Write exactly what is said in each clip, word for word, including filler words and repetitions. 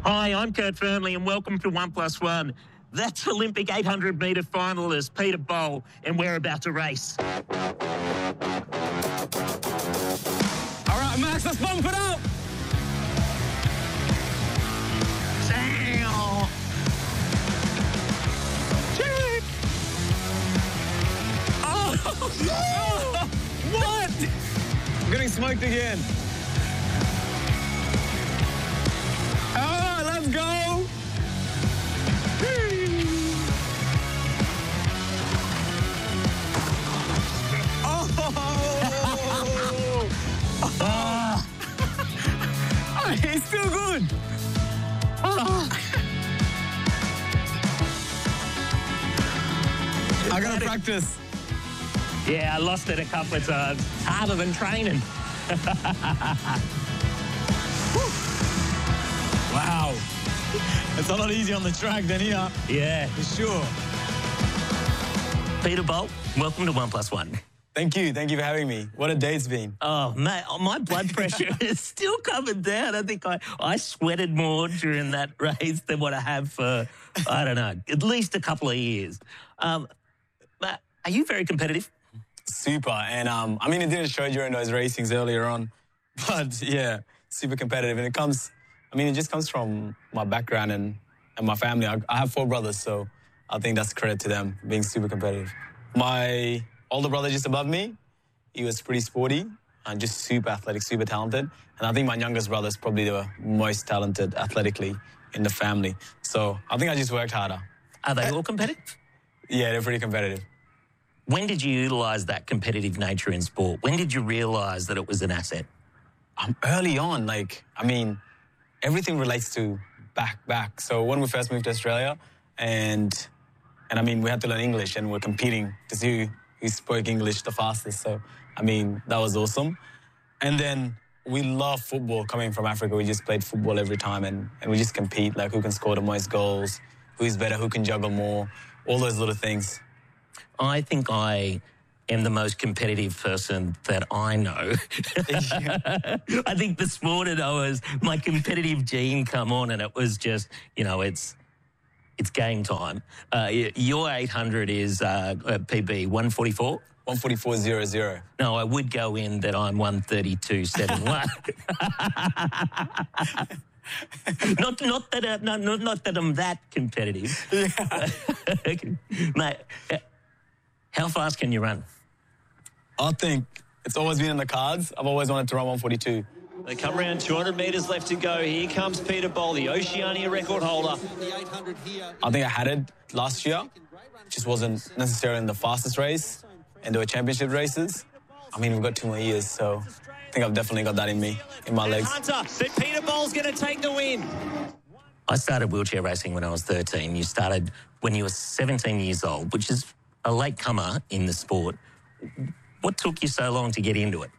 Hi, I'm Kurt Fernley and welcome to One Plus One. That's Olympic eight hundred metre finalist Peter Bol, and we're about to race. All right, Max, let's bump it up. Damn. Check. Oh, oh, what? I'm getting smoked again. Oh, let's go. Oh, oh, it's still good. Oh. I gotta practice. Yeah, I lost it a couple of times. It's harder than training. Wow. It's a lot easier on the track than here. Yeah. For sure. Peter Bol, welcome to One Plus One. Thank you. Thank you for having me. What a day it's been. Oh, mate, my blood pressure is still coming down. I think I, I sweated more during that race than what I have for, I don't know, at least a couple of years. Um, but are you very competitive? Super. And, um, I mean, it didn't show during those racings earlier on. But, yeah, super competitive. And it comes, I mean, it just comes from my background and, and my family. I, I have four brothers, so I think that's credit to them, being super competitive. My older brother just above me, he was pretty sporty and just super athletic, super talented. And I think my youngest brother is probably the most talented athletically in the family. So I think I just worked harder. Are they all competitive? Yeah, they're pretty competitive. When did you utilise that competitive nature in sport? When did you realise that it was an asset? Um, early on, like, I mean, everything relates to back, back. So when we first moved to Australia, and, and I mean, we had to learn English and we're competing to see who, who spoke English the fastest. So, I mean, that was awesome. And then we love football coming from Africa. We just played football every time and, and we just compete, like who can score the most goals, who's better, who can juggle more, all those little things. I think I am the most competitive person that I know. Yeah. I think this morning I was, my competitive gene come on and it was just, you know, it's it's game time. Uh, your eight hundred is uh, P B one forty-four? one forty-four point zero zero. No, I would go in that I'm one thirty-two point seven one. not, not, that, uh, no, not, not that I'm that competitive. Yeah. Mate, how fast can you run? I think it's always been in the cards. I've always wanted to run one forty-two. They come around two hundred metres left to go. Here comes Peter Bol, the Oceania record holder. I think I had it last year. Just wasn't necessarily in the fastest race and there were championship races. I mean, we've got two more years, so I think I've definitely got that in me, in my legs. Hunter, but Peter Bol's going to take the win. I started wheelchair racing when I was thirteen. You started when you were seventeen years old, which is a late comer in the sport. What took you so long to get into it?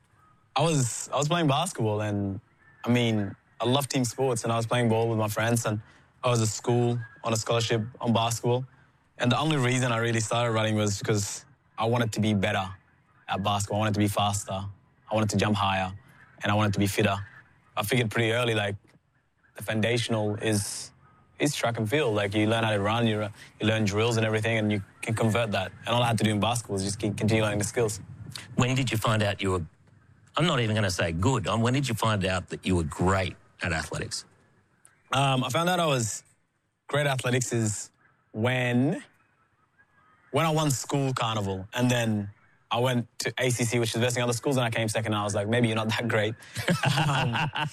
I was I was playing basketball and, I mean, I love team sports and I was playing ball with my friends and I was at school on a scholarship on basketball. And the only reason I really started running was because I wanted to be better at basketball. I wanted to be faster. I wanted to jump higher and I wanted to be fitter. I figured pretty early, like, the foundational is is track and field. Like, you learn how to run, you, you learn drills and everything, and you can convert that. And all I had to do in basketball is just keep, continue learning the skills. When did you find out you were, I'm not even going to say good, um, when did you find out that you were great at athletics? Um, I found out I was great at athletics is when, when I won school carnival, and then I went to A C C, which is versing other schools, and I came second, and I was like, maybe you're not that great. um,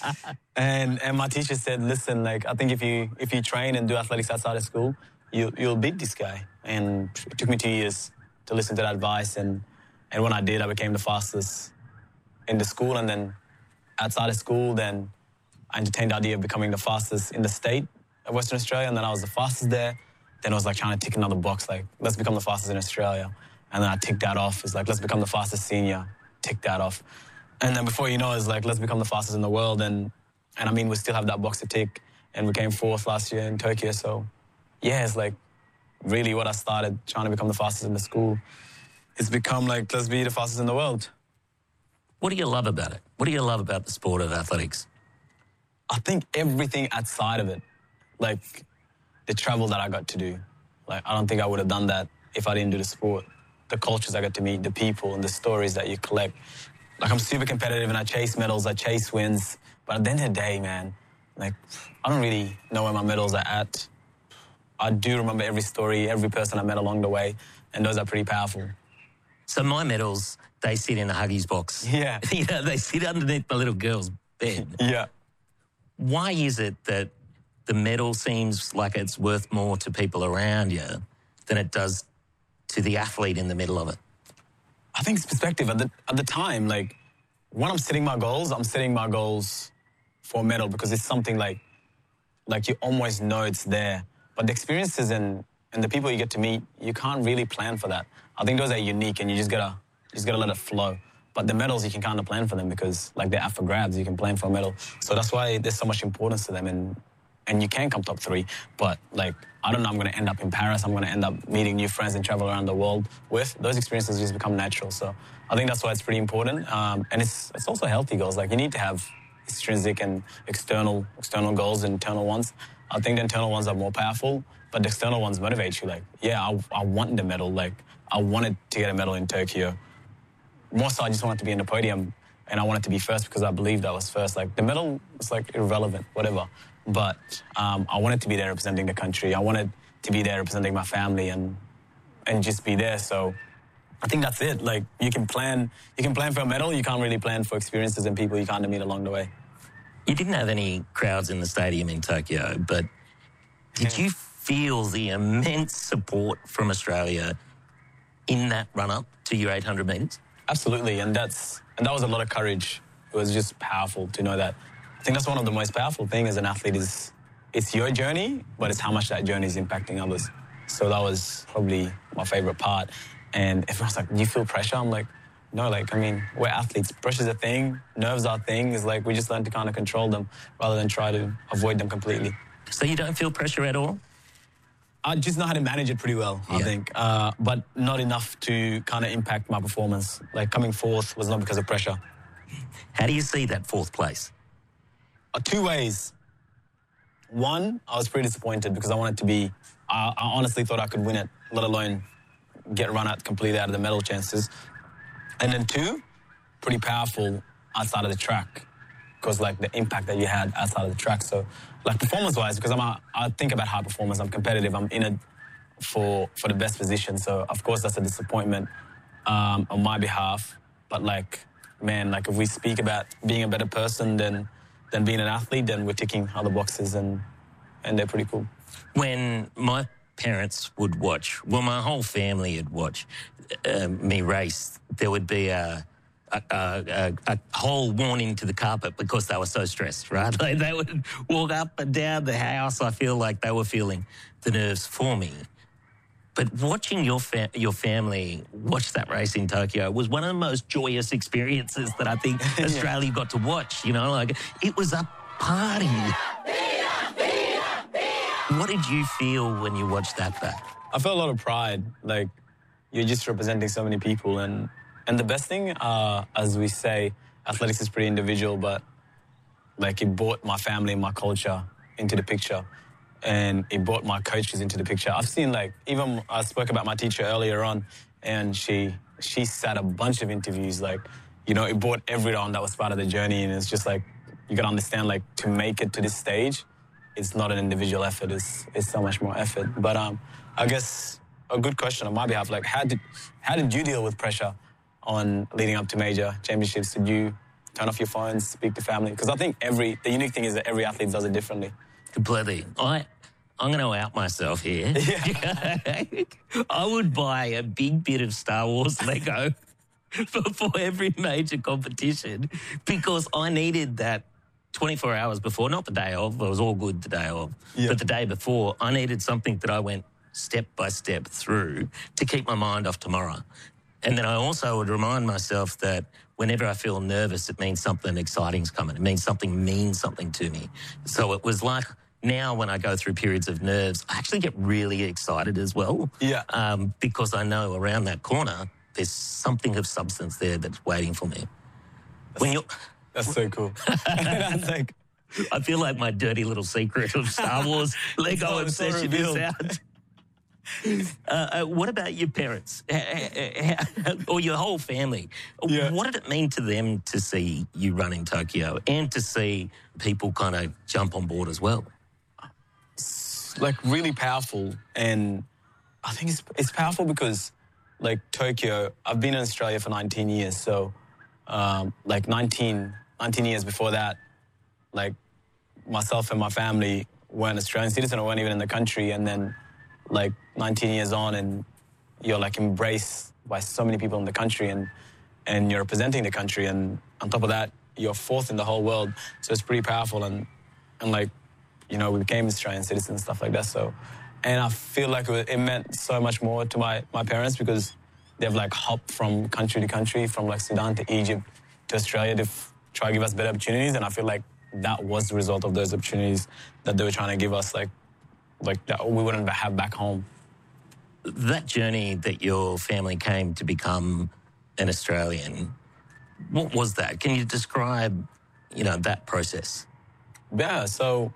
and and my teacher said, listen, like, I think if you if you train and do athletics outside of school, you, you'll beat this guy. And it took me two years to listen to that advice, and, and when I did, I became the fastest in the school, and then outside of school, then I entertained the idea of becoming the fastest in the state of Western Australia, and then I was the fastest there. Then I was like trying to tick another box, like, let's become the fastest in Australia. And then I ticked that off. It's like, let's become the fastest senior. Tick that off. And then before you know, it's like, let's become the fastest in the world. And, and I mean, we still have that box to tick. And we came fourth last year in Tokyo. So, yeah, it's like really what I started trying to become the fastest in the school. It's become like, let's be the fastest in the world. What do you love about it? What do you love about the sport of athletics? I think everything outside of it, like the travel that I got to do, like I don't think I would have done that if I didn't do the sport. The cultures I got to meet, the people and the stories that you collect. Like I'm super competitive and I chase medals, I chase wins. But at the end of the day, man, like I don't really know where my medals are at. I do remember every story, every person I met along the way, and those are pretty powerful. So my medals, they sit in a Huggies box. Yeah. You know, they sit underneath my little girl's bed. Yeah. Why is it that the medal seems like it's worth more to people around you than it does to the athlete in the middle of it? I think it's perspective. At the, at the time, like, when I'm setting my goals, I'm setting my goals for a medal because it's something like, like you almost know it's there. But the experiences and, and the people you get to meet, you can't really plan for that. I think those are unique and you just gotta, you just gotta let it flow. But the medals, you can kind of plan for them because, like, they're up for grabs. You can plan for a medal. So that's why there's so much importance to them. And and you can come top three. But, like, I don't know, I'm going to end up in Paris. I'm going to end up meeting new friends and travel around the world with. Those experiences just become natural. So I think that's why it's pretty important. Um, and it's it's also healthy goals. Like, you need to have intrinsic and external external goals and internal ones. I think the internal ones are more powerful, but the external ones motivate you. Like, yeah, I, I want the medal. Like, I wanted to get a medal in Tokyo. More so, I just wanted to be in the podium, and I wanted to be first because I believed I was first. Like, the medal was, like, irrelevant, whatever. But um, I wanted to be there representing the country. I wanted to be there representing my family and and just be there. So I think that's it. Like, you can plan, you can plan for a medal. You can't really plan for experiences and people you kind of meet along the way. You didn't have any crowds in the stadium in Tokyo, but did you feel the immense support from Australia in that run-up to your eight hundred metres? Absolutely, and that's and that was a lot of courage. It was just powerful to know that. I think that's one of the most powerful things as an athlete is it's your journey, but it's how much that journey is impacting others. So that was probably my favorite part. And everyone's like, do you feel pressure? I'm like, no, like, I mean, we're athletes. Pressure's a thing, nerves are a thing. It's like we just learn to kind of control them rather than try to avoid them completely. So you don't feel pressure at all? I just know how to manage it pretty well, yeah. I think, uh, but not enough to kind of impact my performance. Like, coming fourth was not because of pressure. How do you see that fourth place? Uh, two ways. One, I was pretty disappointed because I wanted to be, uh, I honestly thought I could win it, let alone get run out completely out of the medal chances. And then two, pretty powerful outside of the track because, like, the impact that you had outside of the track. So, like, performance-wise, because I'm a, I think about high performance, I'm competitive, I'm in it for for the best position. So, of course, that's a disappointment um, on my behalf. But, like, man, like, if we speak about being a better person than than being an athlete, then we're ticking other boxes, and and they're pretty cool. When my parents would watch, well, my whole family would watch uh, me race, there would be a, a, a, a hole worn into the carpet because they were so stressed, right? Like, they would walk up and down the house. I feel like they were feeling the nerves for me. But watching your fa- your family watch that race in Tokyo was one of the most joyous experiences that I think yeah. Australia got to watch. You know, like, it was a party. What did you feel when you watched that back? I felt a lot of pride. Like, you're just representing so many people. And, and the best thing, uh, as we say, athletics is pretty individual, but, like, it brought my family and my culture into the picture. And it brought my coaches into the picture. I've seen, like, even I spoke about my teacher earlier on, and she she sat a bunch of interviews. Like, you know, it brought everyone that was part of the journey. And it's just like, you got to understand, like, to make it to this stage, it's not an individual effort. It's it's so much more effort. But um, I guess a good question on my behalf, like, how did how did you deal with pressure on leading up to major championships? Did you turn off your phones, speak to family? Because I think every the unique thing is that every athlete does it differently. Completely. I, I'm going to out myself here. Yeah. I would buy a big bit of Star Wars Lego for, for every major competition because I needed that twenty-four hours before, not the day of. It was all good the day of. Yeah. But the day before, I needed something that I went step by step through to keep my mind off tomorrow. And then I also would remind myself that whenever I feel nervous, it means something exciting's coming. It means something means something to me. So it was like, now when I go through periods of nerves, I actually get really excited as well. Yeah. Um, because I know around that corner, there's something of substance there that's waiting for me. That's, when you're, that's so cool. That's like, I feel like my dirty little secret of Star Wars Lego all- it's all obsession is revealed. out. Uh, uh, what about your parents or your whole family? Yeah. What did it mean to them to see you running Tokyo and to see people kind of jump on board as well? Like really powerful, and I think it's it's powerful because like Tokyo, I've been in Australia for nineteen years, so um, like nineteen, nineteen years before that, like myself and my family weren't Australian citizens or weren't even in the country, and then like nineteen years on and you're like embraced by so many people in the country, and and you're representing the country, and on top of that you're fourth in the whole world, so it's pretty powerful, and and like you know we became Australian citizens and stuff like that. So and I feel like it, was, it meant so much more to my my parents because they've like hopped from country to country, from like Sudan to Egypt to Australia to f- try to give us better opportunities, and I feel like that was the result of those opportunities that they were trying to give us, like like that we wouldn't have back home. That journey that your family came to become an Australian, what was that? Can you describe, you know, that process? Yeah, so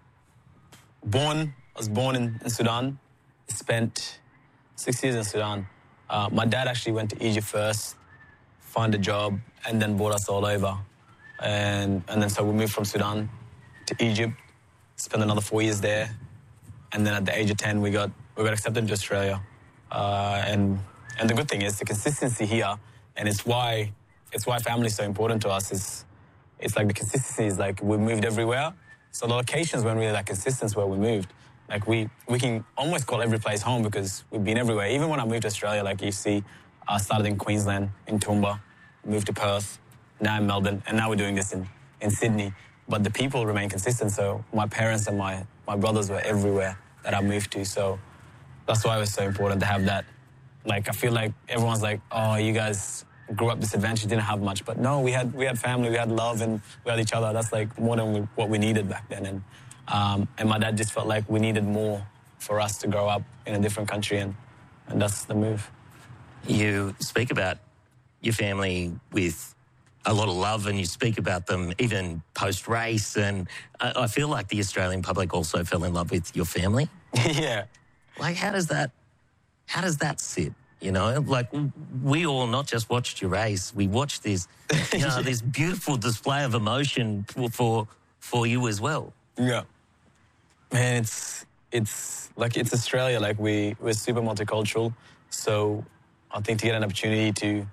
born, I was born in, in Sudan, spent six years in Sudan. Uh, my dad actually went to Egypt first, found a job, and then brought us all over. And and then so we moved from Sudan to Egypt, spent another four years there, and then at the age of ten we got we got accepted to Australia. Uh, and and the good thing is the consistency here, and it's why it's why family is so important to us. Is it's like the consistency is like we moved everywhere, so the locations weren't really that consistent where we moved. Like we we can almost call every place home because we've been everywhere. Even when I moved to Australia, like you see, I started in Queensland, in Toowoomba, moved to Perth, now in Melbourne, and now we're doing this in, in Sydney. But the people remain consistent, so my parents and my, my brothers were everywhere that I moved to, so that's why it was so important to have that. Like, I feel like everyone's like, oh, you guys grew up disadvantaged, didn't have much. But no, we had we had family, we had love, and we had each other. That's like more than we, what we needed back then. And um, and my dad just felt like we needed more for us to grow up in a different country, and, and that's the move. You speak about your family with a lot of love, and you speak about them even post-race, and I, I feel like the Australian public also fell in love with your family. Yeah. Like, how does that, how does that sit? You know, like we all not just watched your race, we watched this, you know, this beautiful display of emotion for, for for you as well. Yeah. Man, it's it's like it's Australia. Like we we're super multicultural, so I think to get an opportunity to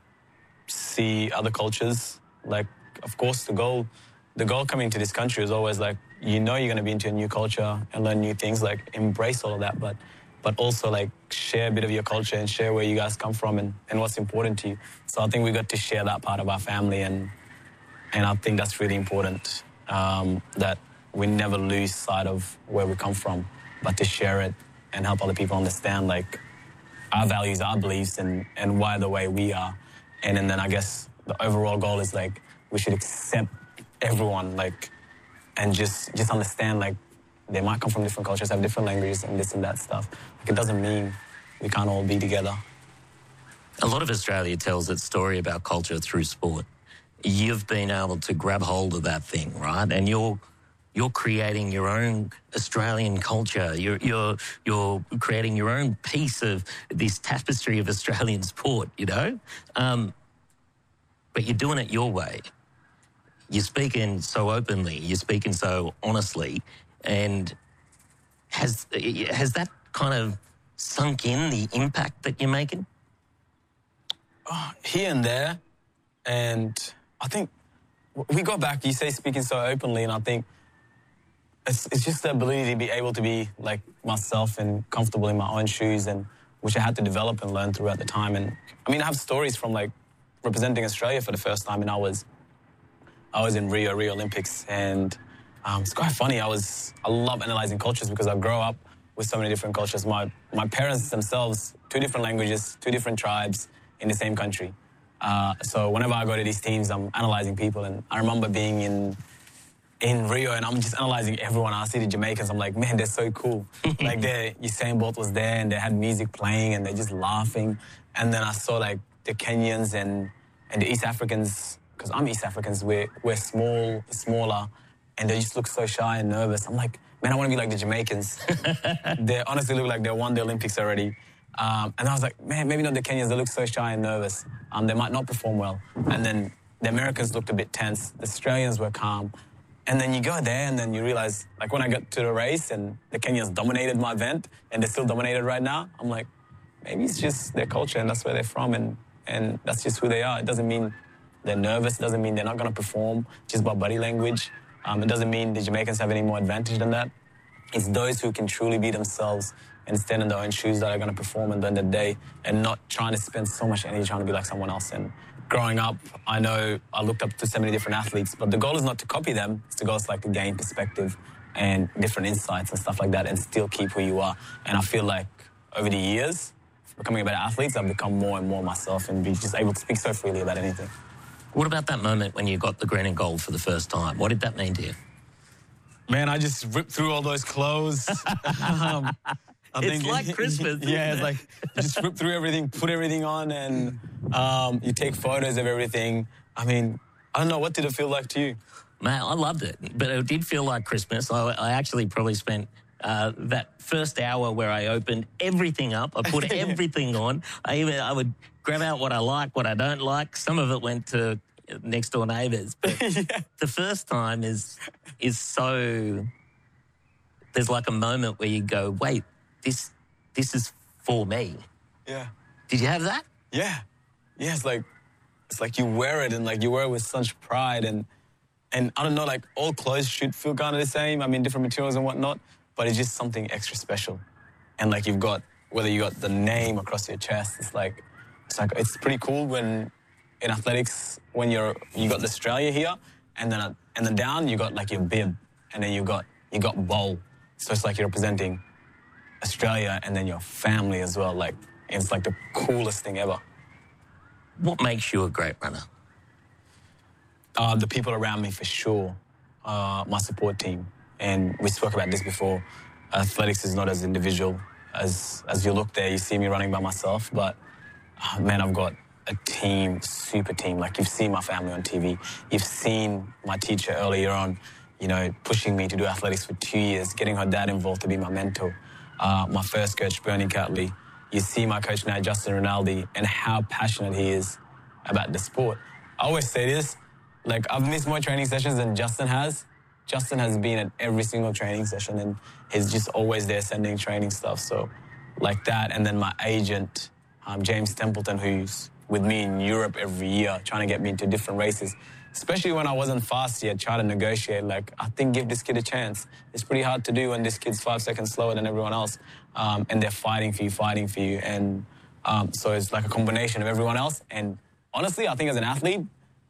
see other cultures, like of course the goal, the goal coming to this country is always like you know you're going to be into a new culture and learn new things, like embrace all of that, but but also like share a bit of your culture and share where you guys come from and, and what's important to you. So I think we got to share that part of our family, and and I think that's really important, um, that we never lose sight of where we come from, but to share it and help other people understand like our values, our beliefs, and, and why the way we are. And, and then I guess the overall goal is like we should accept everyone, like, and just just understand like they might come from different cultures, have different languages and this and that stuff. Like it doesn't mean we can't all be together. A lot of Australia tells its story about culture through sport. You've been able to grab hold of that thing, right? And you're you're creating your own Australian culture. You're you're you're creating your own piece of this tapestry of Australian sport, you know? Um, but you're doing it your way. You're speaking so openly. You're speaking so honestly. And has has that kind of sunk in, the impact that you're making? Uh, here and there. And I think we got back, you say speaking so openly, and I think it's, it's just the ability to be able to be like myself and comfortable in my own shoes, and which I had to develop and learn throughout the time. And I mean, I have stories from like representing Australia for the first time, and I was I was in Rio, Rio Olympics, and um, it's quite funny. I was I love analyzing cultures because I grow up with so many different cultures. My my parents themselves, two different languages, two different tribes in the same country. Uh, so whenever I go to these teams, I'm analyzing people, and I remember being in in Rio, and I'm just analyzing everyone. I see the Jamaicans, I'm like, man, they're so cool. Like, they, Usain Bolt was there, and they had music playing, and they're just laughing. And then I saw like the Kenyans and and the East Africans, because I'm East Africans. We're we're small, smaller, and they just look so shy and nervous. I'm like, man, I want to be like the Jamaicans. They honestly look like they won the Olympics already. Um, and I was like, man, maybe not the Kenyans. They look so shy and nervous. Um, they might not perform well. And then the Americans looked a bit tense. The Australians were calm. And then you go there and then you realize, like when I got to the race and the Kenyans dominated my event and they're still dominated right now, I'm like, maybe it's just their culture and that's where they're from and, and that's just who they are. It doesn't mean they're nervous. It doesn't mean they're not going to perform just by body language. Um, it doesn't mean the Jamaicans have any more advantage than that. It's those who can truly be themselves and stand in their own shoes that are going to perform at the end of the day and not trying to spend so much energy trying to be like someone else. And growing up, I know I looked up to so many different athletes, but the goal is not to copy them. It's the goal is like to gain perspective and different insights and stuff like that and still keep who you are. And I feel like over the years, becoming a better athlete, I've become more and more myself and be just able to speak so freely about anything. What about that moment when you got the green and gold for the first time? What did that mean to you? Man, I just ripped through all those clothes. um, I it's think like it, Christmas. Yeah, it's like you just rip through everything, put everything on, and um, you take photos of everything. I mean, I don't know, what did it feel like to you? Man, I loved it, but it did feel like Christmas. I, I actually probably spent uh, that first hour where I opened everything up. I put everything on. I even I would grab out what I like, what I don't like. Some of it went to next door neighbours, but yeah. The first time is is so. There's like a moment where you go, wait, this this is for me. Yeah. Did you have that? Yeah. Yeah. It's like it's like you wear it and like you wear it with such pride and and I don't know, like all clothes should feel kind of the same. I mean, different materials and whatnot, but it's just something extra special. And like you've got whether you got the name across your chest, it's like it's like it's pretty cool when in athletics when you're you got the Australia here and then and then down you got like your bib and then you got you got bowl. So it's like you're representing Australia and then your family as well. Like, it's like the coolest thing ever. What makes you a great runner? Uh, the people around me, for sure. Uh, my support team. And we spoke about this before. Athletics is not as individual. As as you look there, you see me running by myself. But, uh, man, I've got a team, super team. Like, you've seen my family on T V. You've seen my teacher earlier on, you know, pushing me to do athletics for two years, getting her dad involved to be my mentor. Uh, my first coach, Bernie Catley. You see my coach now, Justin Rinaldi, and how passionate he is about the sport. I always say this, like I've missed more training sessions than Justin has. Justin has been at every single training session and he's just always there sending training stuff. So like that. And then my agent, um, James Templeton, who's with me in Europe every year, trying to get me into different races. Especially when I wasn't fast yet, try to negotiate, like, I think give this kid a chance. It's pretty hard to do when this kid's five seconds slower than everyone else. Um, and they're fighting for you, fighting for you. And um, so it's like a combination of everyone else. And honestly, I think as an athlete,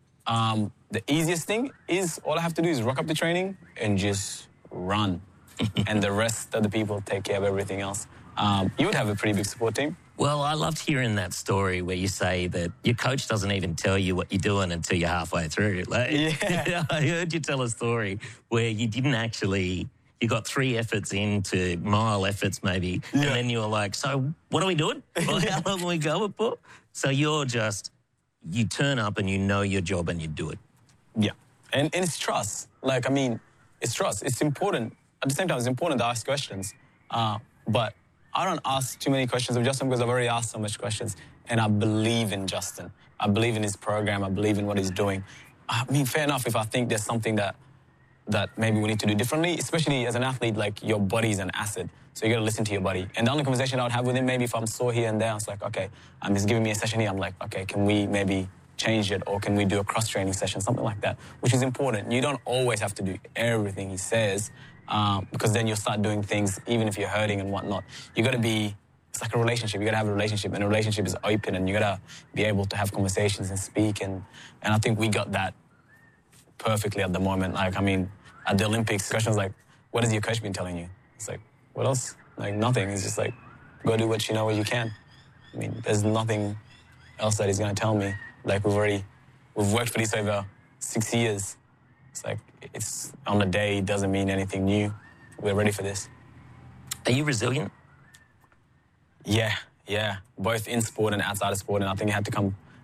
um, the easiest thing is all I have to do is rock up the training and just run. And the rest of the people take care of everything else. Um, you would have a pretty big support team. Well, I loved hearing that story where you say that your coach doesn't even tell you what you're doing until you're halfway through. Like, yeah. I heard you tell a story where you didn't actually, you got three efforts into mile efforts maybe, yeah. And then you were like, so what are we doing? Like, how long are we going for? So you're just, you turn up and you know your job and you do it. Yeah. And, and it's trust. Like, I mean, it's trust. It's important. At the same time, it's important to ask questions. Uh, but I don't ask too many questions of Justin because I've already asked so much questions. And I believe in Justin. I believe in his program. I believe in what he's doing. I mean, fair enough if I think there's something that that maybe we need to do differently, especially as an athlete, like your body is an asset. So you got to listen to your body. And the only conversation I would have with him, maybe if I'm sore here and there, I was like, okay, um, he's giving me a session here. I'm like, okay, can we maybe change it or can we do a cross-training session, something like that, which is important. You don't always have to do everything he says. Um, because then you'll start doing things even if you're hurting and whatnot. You got to be, it's like a relationship. You got to have a relationship, and a relationship is open, and you got to be able to have conversations and speak. And, and I think we got that perfectly at the moment. Like, I mean, at the Olympics, questions like, what has your coach been telling you? It's like, what else? Like, nothing. It's just like, go do what you know what you can. I mean, there's nothing else that he's going to tell me. Like, we've already, we've worked for this over six years. It's like, it's on the day, it doesn't mean anything new. We're ready for this. Are you resilient? Yeah, yeah. Both in sport and outside of sport. And I think it had to come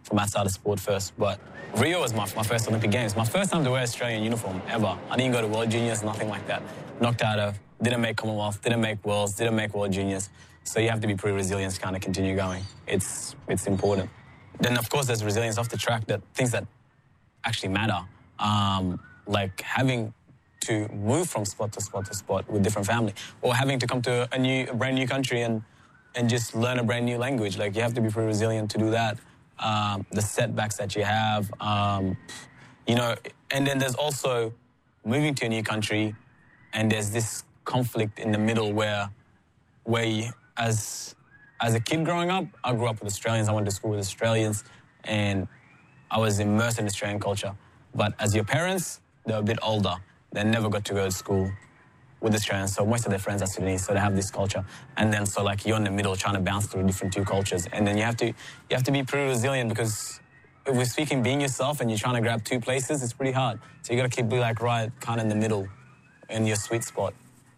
from outside of sport first. But Rio was my, my first Olympic Games. My first time to wear Australian uniform ever. I didn't go to World Juniors, nothing like that. Knocked out of, didn't make Commonwealth, didn't make Worlds, didn't make World Juniors. So you have to be pretty resilient to kind of continue going. It's, it's important. Then, of course, there's resilience off the track, that things that actually matter. Um, like having to move from spot to spot to spot with different family, or having to come to a new, a brand new country and and just learn a brand new language. Like, you have to be pretty resilient to do that. Um, the setbacks that you have, um, you know, and then there's also moving to a new country, and there's this conflict in the middle where, where you, as as a kid growing up, I grew up with Australians. I went to school with Australians, and I was immersed in Australian culture. But as your parents, they're a bit older. They never got to go to school with Australians, so most of their friends are Sudanese, so they have this culture. And then, so like, you're in the middle trying to bounce through different two cultures. And then you have to you have to be pretty resilient, because if we're speaking being yourself and you're trying to grab two places, it's pretty hard. So you got to keep be like right kind of in the middle, in your sweet spot.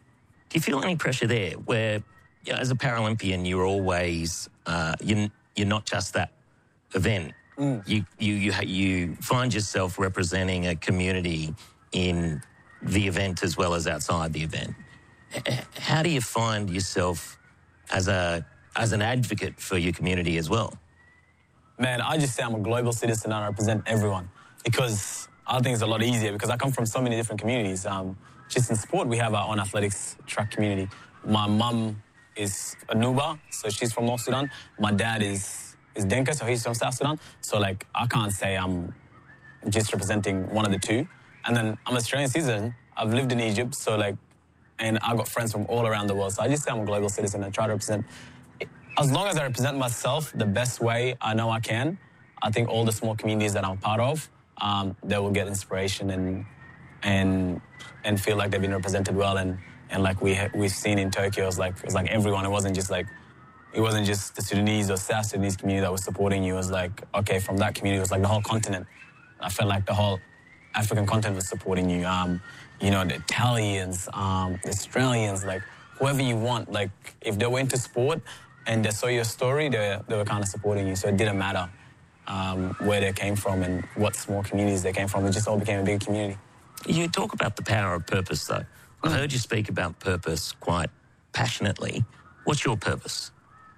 Do you feel any pressure there where, you know, as a Paralympian, you're always, uh, you're, you're not just that event. Mm. You, you, you, you find yourself representing a community in the event as well as outside the event. How do you find yourself as a as an advocate for your community as well? Man, I just say I'm a global citizen and I represent everyone, because I think it's a lot easier, because I come from so many different communities. Um, just in sport, we have our own athletics track community. My mum is a Nuba, so she's from North Sudan. My dad is, is Denka, so he's from South Sudan. So, like, I can't say I'm just representing one of the two. And then I'm an Australian citizen. I've lived in Egypt, so like, and I've got friends from all around the world. So I just say I'm a global citizen and try to represent. As long as I represent myself the best way I know I can, I think all the small communities that I'm part of, um, they will get inspiration and and and feel like they've been represented well. And and like we ha- we've seen in Tokyo, it was like it was like everyone. It wasn't just like it wasn't just the Sudanese or South Sudanese community that was supporting you. It was like, okay, from that community, it was like the whole continent. I felt like the whole African continent was supporting you. Um, you know, the Italians, um, the Australians, like whoever you want. Like if they were into sport and they saw your story, they, they were kind of supporting you. So it didn't matter um, where they came from and what small communities they came from. It just all became a big community. You talk about the power of purpose, though. I heard you speak about purpose quite passionately. What's your purpose?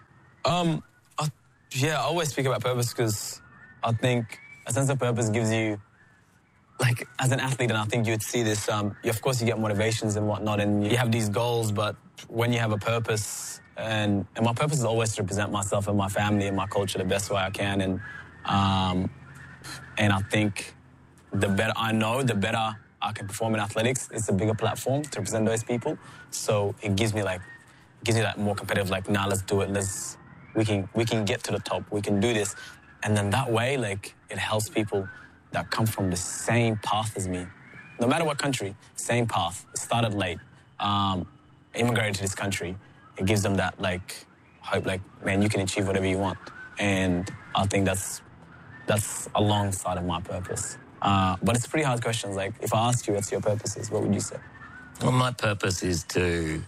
Um, I, yeah, I always speak about purpose because I think a sense of purpose gives you, like, as an athlete, and I think you'd see this, um, you, of course you get motivations and whatnot, and you have these goals, but when you have a purpose, and, and my purpose is always to represent myself and my family and my culture the best way I can, and um, and I think the better I know, the better I can perform in athletics. It's a bigger platform to represent those people, so it gives me, like, it gives me that more competitive, like, nah, let's do it, let's, we can, we can get to the top, we can do this, and then that way, like, it helps people that come from the same path as me. No matter what country, same path. Started late, um, immigrated to this country. It gives them that, like, hope, like, man, you can achieve whatever you want. And I think that's that's alongside of my purpose. Uh, but it's pretty hard questions. Like, if I ask you what's your purpose is, what would you say? Well, my purpose is to...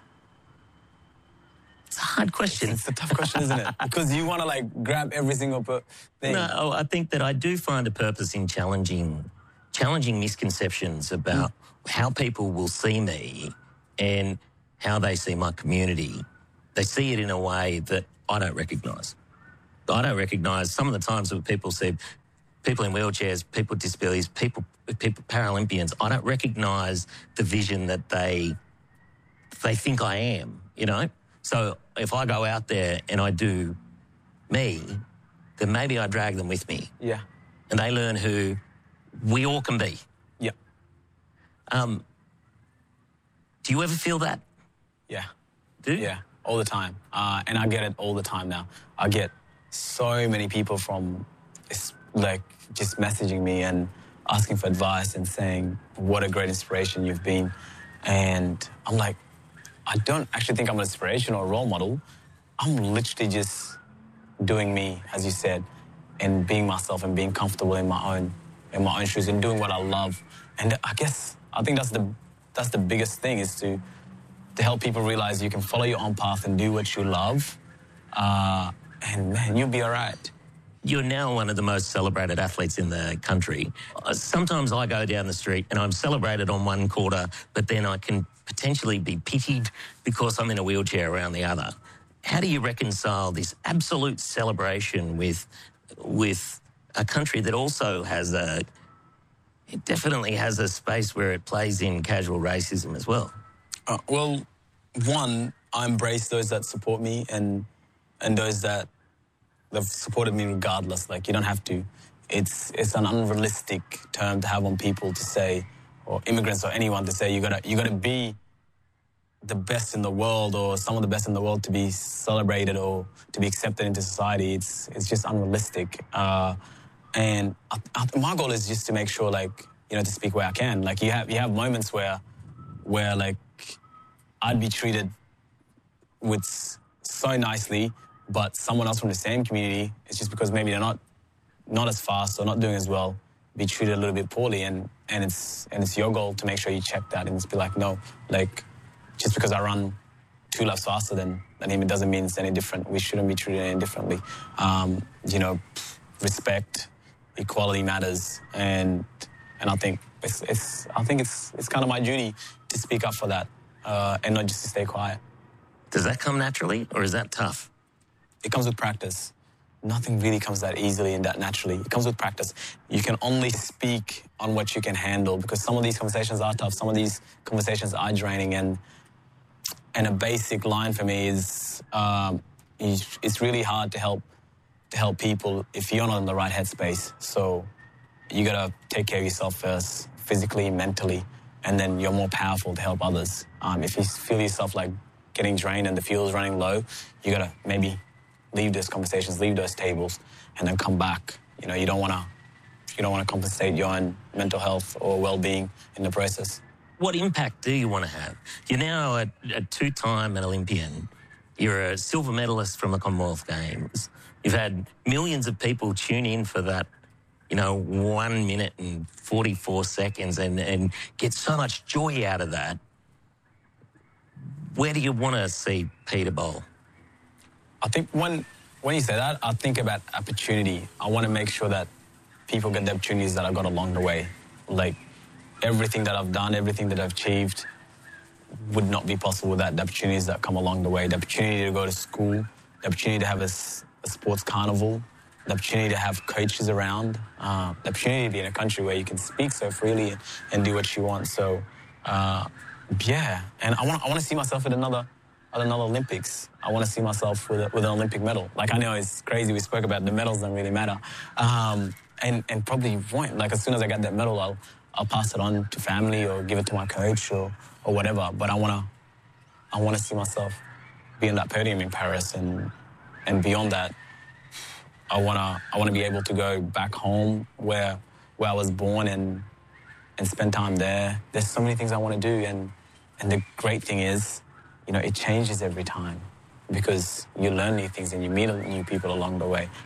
It's a hard question. It's, it's a tough question, isn't it? Because you want to, like, grab every single per- thing. No, I think that I do find a purpose in challenging, challenging misconceptions about mm. how people will see me and how they see my community. They see it in a way that I don't recognise. I don't recognise some of the times that people see people in wheelchairs, people with disabilities, people, people Paralympians. I don't recognise the vision that they they think I am, you know? So if I go out there and I do me, then maybe I drag them with me. Yeah. And they learn who we all can be. Yeah. Um, do you ever feel that? Yeah. Do you? Yeah, all the time. Uh, and I get it all the time now. I get so many people from, like, just messaging me and asking for advice and saying, what a great inspiration you've been. And I'm like, I don't actually think I'm an inspiration or a role model. I'm literally just doing me, as you said, and being myself and being comfortable in my own in my own shoes and doing what I love. And I guess I think that's the that's the biggest thing, is to to help people realize you can follow your own path and do what you love, uh, and man, you'll be all right. you're now one of the most celebrated athletes in the country. Uh, Sometimes I go down the street and I'm celebrated on one quarter, but then I can potentially be pitied because I'm in a wheelchair around the other. How do you reconcile this absolute celebration with with a country that also has a, it definitely has a space where it plays in casual racism as well? Uh, well, one, I embrace those that support me and and those that have supported me regardless. Like, you don't have to. It's it's an unrealistic term to have on people to say, or immigrants or anyone to say, you gotta you gotta be the best in the world or some of the best in the world to be celebrated or to be accepted into society. It's it's just unrealistic. Uh, and I, I, my goal is just to make sure, like, you know, to speak where I can. Like, you have you have moments where where like I'd be treated with so nicely, but someone else from the same community, it's just because maybe they're not not as fast or not doing as well, be treated a little bit poorly, and and it's and it's your goal to make sure you check that and just be like, no, like, just because I run two laps faster than, than him, it doesn't mean it's any different. We shouldn't be treated any differently. Um, you know, respect, equality matters, and and I think it's it's I think it's it's kind of my duty to speak up for that, uh, and not just to stay quiet. Does that come naturally, or is that tough? It comes with practice. Nothing really comes that easily and that naturally. It comes with practice. You can only speak on what you can handle, because some of these conversations are tough. Some of these conversations are draining, and and a basic line for me is um, it's really hard to help to help people if you're not in the right headspace. So you gotta take care of yourself first, physically, mentally, and then you're more powerful to help others. Um, if you feel yourself like getting drained and the fuel is running low, you gotta maybe leave those conversations, leave those tables, and then come back. You know, you don't wanna you don't wanna compensate your own mental health or well-being in the process. What impact do you want to have? You're now a, a two-time Olympian. You're a silver medalist from the Commonwealth Games. You've had millions of people tune in for that, you know, one minute and forty-four seconds and, and get so much joy out of that. Where do you want to see Peter Bol? I think when when you say that, I think about opportunity. I want to make sure that people get the opportunities that I got along the way. Like, everything that I've done, everything that I've achieved would not be possible without the opportunities that come along the way. The opportunity to go to school, the opportunity to have a, a sports carnival, the opportunity to have coaches around, uh, the opportunity to be in a country where you can speak so freely and, and do what you want. So, uh, yeah, and I want I want to see myself at another at another Olympics. I want to see myself with a, with an Olympic medal. Like, I know it's crazy. We spoke about the medals don't really matter, um, and and probably won't. Like, as soon as I get that medal, I'll I'll pass it on to family or give it to my coach or or whatever. But I wanna I wanna see myself be in that podium in Paris, and and beyond that, I wanna I wanna be able to go back home where where I was born and and spend time there. There's so many things I want to do, and and the great thing is, you know, it changes every time because you learn new things and you meet new people along the way.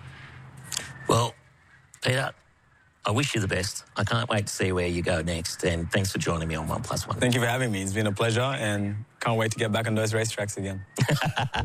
Well, Peter, I wish you the best. I can't wait to see where you go next, and thanks for joining me on One Plus One. Thank you for having me. It's been a pleasure, and can't wait to get back on those racetracks again.